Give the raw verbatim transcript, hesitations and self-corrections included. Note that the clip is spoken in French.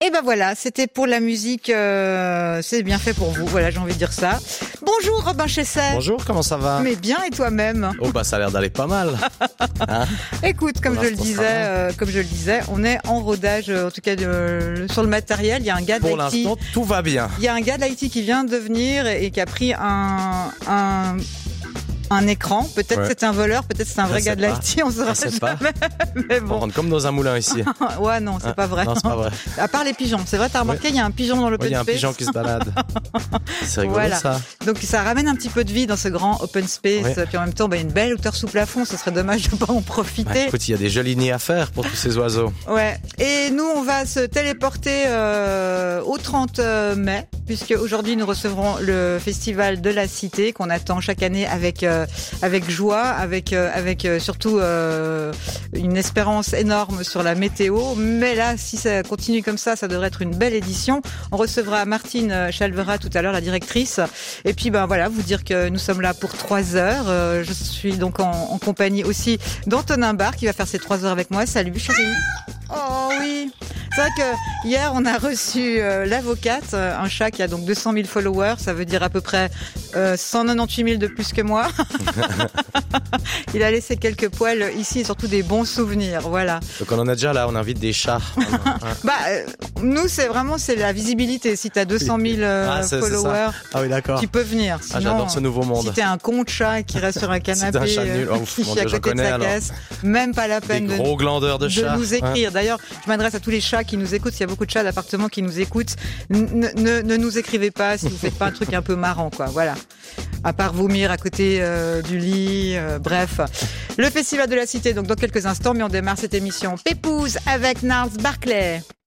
Et ben voilà, c'était pour la musique, euh, c'est bien fait pour vous, voilà, j'ai envie de dire ça. Bonjour Robin Chesset. Bonjour, comment ça va? Mais bien, et toi-même? Oh bah ça a l'air d'aller pas mal. Hein? Écoute, comme je le disais, euh, comme je le disais, on est en rodage, euh, en tout cas de, sur le matériel. Il y a un gars de Pour l'I T. l'instant, tout va bien. Il y a un gars de l'I T qui vient de venir et, et qui a pris un, un un écran. Peut-être ouais. c'est un voleur, peut-être c'est un vrai gars de l'I T, on saura jamais. Pas. Mais bon. On rentre comme dans un moulin ici. Ouais, non, c'est hein? pas vrai. Non, c'est pas vrai. À part les pigeons, c'est vrai, t'as remarqué, il oui. y a un pigeon dans l'open oui, space. Il y a un pigeon qui se balade. C'est rigolo voilà. ça. Donc ça ramène un petit peu de vie dans ce grand open space. Oui. Puis en même temps, bah, une belle hauteur sous plafond. Ce serait dommage de pas en profiter. Bah, écoute, il y a des jolis nids à faire pour tous ces oiseaux. Ouais. Et nous, on va se téléporter euh, au trente mai, puisque aujourd'hui nous recevrons le festival de la Cité qu'on attend chaque année avec euh, avec joie. Avec, euh, avec euh, surtout euh, une espérance énorme sur la météo. Mais là, si ça continue comme ça, ça devrait être une belle édition. On recevra Martine Chalvera tout à l'heure, la directrice. Et puis, ben voilà, vous dire que nous sommes là pour trois heures. Euh, je suis donc en, en compagnie aussi d'Antonin Barre qui va faire ces trois heures avec moi. Salut, chérie. Oh oui. C'est vrai que hier, on a reçu euh, l'avocate, un chat qui a donc deux cent mille followers. Ça veut dire à peu près euh, cent quatre-vingt-dix mille de plus que moi. Il a laissé quelques poils ici et surtout des bons souvenirs, voilà. Donc on en a déjà là, on invite des chats. bah euh, nous c'est vraiment c'est la visibilité. Si t'as deux cent mille euh, ah, c'est, followers, c'est ah oui d'accord. Tu peux venir. Sinon, ah, j'adore ce nouveau monde. Si t'es un con de chat qui reste sur un canapé, si un chat nul. Oh, ouf, qui à côté connais, de sa alors. caisse, même pas la peine des de, gros glandeurs de, de chat. nous écrire. Hein. D'ailleurs, je m'adresse à tous les chats qui nous écoutent. S'il y a beaucoup de chats d'appartement qui nous écoutent, ne, ne, ne nous écrivez pas si vous faites pas un truc un peu marrant, quoi. Voilà. À part vomir à côté euh, du lit, euh, bref. Le Festival de la Cité, donc dans quelques instants, mais on démarre cette émission Pépouze avec Gnarls Barclay.